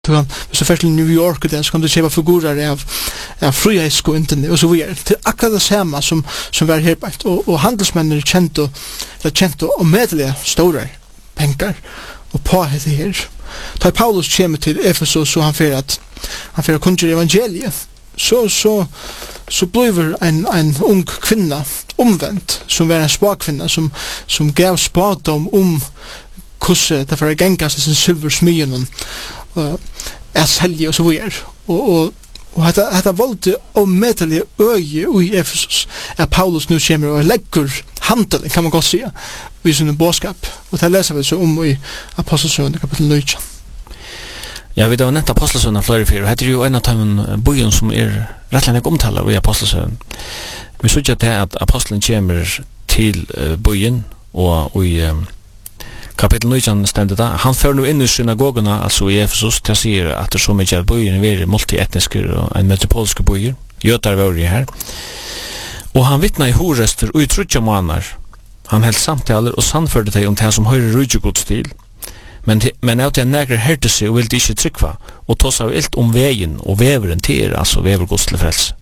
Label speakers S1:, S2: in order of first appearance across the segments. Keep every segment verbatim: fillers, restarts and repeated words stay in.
S1: Du kan, hvis du først til New York og det, så kan du kjøpe figurer av, av frihets og internet, og så videre. Det er akkurat det samme som, som var her bært. Og, og handelsmennene kjente, kjente og medelige store penger og på dette her. Da Paulus kommer til Efesos, så han fyrir at han fyrir kunngjør evangeliet, så, så, så blir en, en ung kvinna omvendt, som var en spakvinna, som, som gav spådom om hvordan det var gengast i sin silversmyen og er selge og så videre. Og, og, og dette, dette valgte omedelig øye i Efesos, at Paulus nu kommer og legger handel, kan man godt si, i sin bådskap. Og det leser vi så om i Apostelsøen, kapitel nio.
S2: Ja, vi har nevnt Apostelsøen av flere fyrer, og dette er jo en av de bøyen som er rettelig omtaler i Apostelsøen. Vi så ikke til at apostelen kommer til uh, bøyen, og, og i um, kapitel nio stendet da, han fører nå inn i synagogene, altså i Efesos, til å si at det er så mye at bøyen er multietniske og en metropolske bøyer, jøter var i her. Og han vittna i horester og i trutja måneder. Han held samtaler og sannførte deg om det som høyre rujjegods til. Men, men av det negre hørte seg og ville ikke trykva, og tås av ilt om veien og veveren til, altså vevergods til frelse.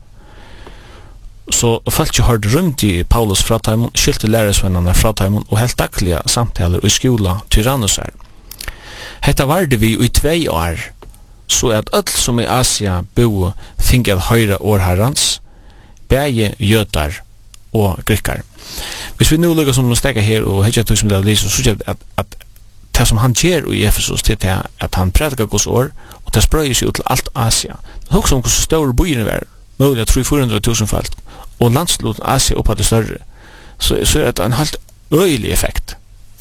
S2: Så folk ikke hørte rundt i Paulus frataimon, skilte læresvennerne frataimon og helt daglige samtaler i skola Tyrannus her. Hetta varde vi i tvei år, så at öll som i Asia bo finge av høyre årherrans, bæge jøtar og grikkar. Hvis vi nu lukker som stekker her og hekja tog som det er lyst, så at, at det som han gjør i Efesos til det at han prædikar gos år, og det sprøyer seg ut til alt Asia. Det er også om hvordan større byen er, mulig at tre hundre fire hundre tusen falt, og landsluten Asia oppa det større, så, så er det en helt øyelig effekt.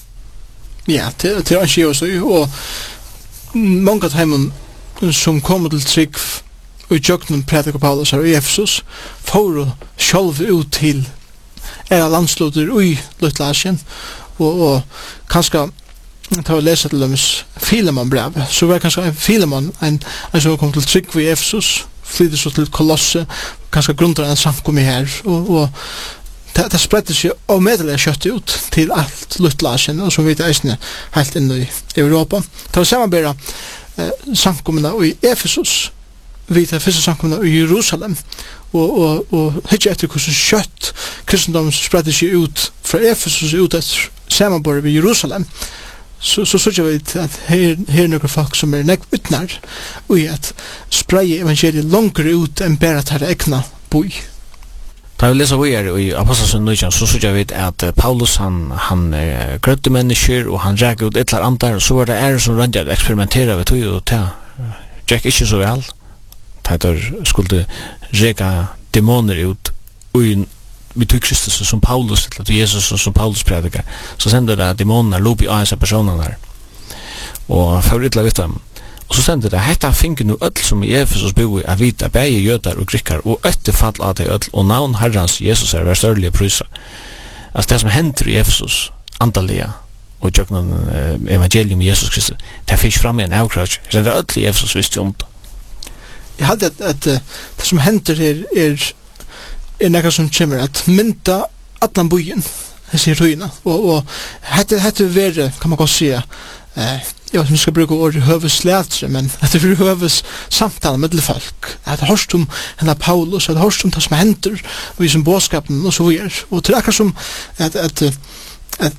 S1: Ja, det, det er ikke også, og mange av heimen som kommer til trygg og i jøkken prædikar Paulus her i Efesos, får å sjølve ut til era landsluter i Lutlasien, og, og kanskje ta og lese til dem Filemon brev, så var kanskje Filemon en, en som kom til trygg i Efesos, flyttet så til Kolosse, kanskje grunner en samkommet her, og, og det, det spredte seg og medelig kjøtt ut til alt Lutlasien, og så vidt eisene helt inn i Europa. Det var samarbeida eh, samkommene i Efesos, vi tar første samkommene i Jerusalem, og, og, og ikke etter hvordan kjøtt kristendom spredte seg ut fra Efesos ut etter samarbeid i Jerusalem, så så så jag vet att här här några folk som är näck utnar och att spraya evangeliet långt ut än bara ta det egna boi.
S2: Da vi leser vi er i Apostelsøen nio, så så jag vet at Paulus han, han uh, grøtte mennesker, og han drekk ut etlar andar, og så var det er som rønner at eksperimentera ved tog, og det drekk ikke så vel. Det skulle reka demoner ut, og vi tog Kristus som Paulus, eller Jesus som Paulus predikar, så sender det demoner loop i A-S personerna her, og for ytla vitt dem. Og så sender det, hetta finner nu öll som i Efesos bo i av vita, bæge jødar og grikkar, og ötte fall av det öll, og navn herrans Jesus er vært størlige prysa. Altså det som hender i Efesos, andalega, og jøgnen uh, evangelium i Jesus Kristus, det fikk fram i en avkrats, så det er öll i Efesos visste om det.
S1: Jeg hadde at, at uh, det som hender her er er nekka som kommer at mynda atlan byen, jeg sier tøyina, og, og hette, hette være, kan man godt sige, eh, jeg vet om vi skal bruke ordet høveslætre, men hette er høves samtale med folk, hette hørst om henne Paulus, hette hørst om det som henter, vi som bådskapen og så videre, og til akkurat som at, at, at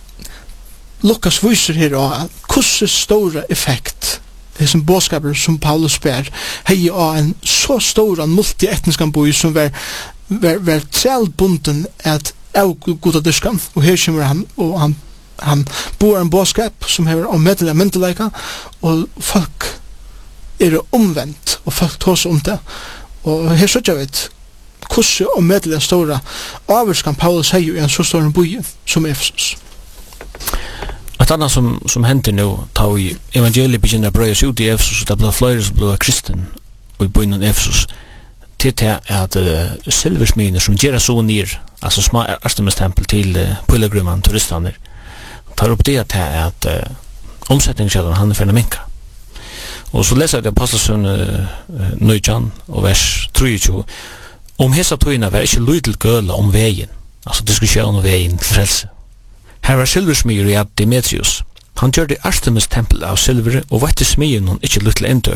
S1: Lukas viser her at hvordan store effekt det som bådskaper som Paulus ber, hei av en så stor multietnisk boi som var var var trellbunden at av goda dyskan, og her kommer han, og han han bor en bådskap som hever om medelig menteleika, og folk er omvendt, og folk tås om det, og her så jeg vet hvordan om medelig stora avvurskan Paulus hei i en så stor boi som Efesos.
S2: Et annet som, som henter nå, ta i evangeliet begynner å brøyes ut i Efesos, og det blir flere som blir kristen, og i bøynen Efesos, til det at uh, silversminer som gjør souvenir, altså små Artemis-tempel til uh, pilgrimen, turistene, tar opp det til at uh, omsetningskjøden han er ferdig minka. Og så leser jeg Apostelsøen uh, nio og vers treogtjúgu, om hesa tøyna var ikke lydel gøla om veien, altså diskusjon om veien til frelse. Her var silversmyr i at Demetrius, Han gjør det Artemis tempel av silver og vette smien hon ikkje lutt til